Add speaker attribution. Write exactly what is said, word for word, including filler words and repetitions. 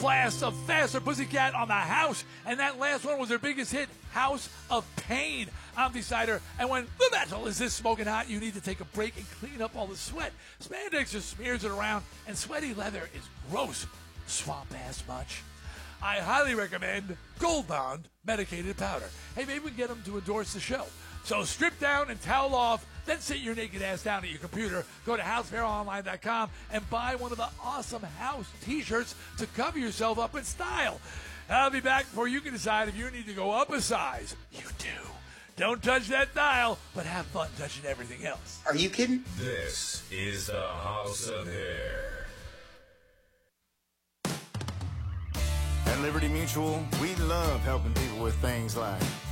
Speaker 1: blast of Faster Pussycat on the House. And that last one was their biggest hit, House of Pain. I'm Decider. And when the metal is this smoking hot, you need to take a break and clean up all the sweat. Spandex just smears it around, and sweaty leather is gross. Swamp ass much? I highly recommend Gold Bond Medicated Powder. Hey, maybe we can get them to endorse the show. So strip down and towel off, then sit your naked ass down at your computer, go to house apparel online dot com, and buy one of the awesome House t-shirts to cover yourself up in style. I'll be back before you can decide if you need to go up a size. You do. Don't touch that dial, but have fun touching everything else.
Speaker 2: Are you kidding?
Speaker 3: This is the House of Hair.
Speaker 4: At Liberty Mutual, we love helping people with things like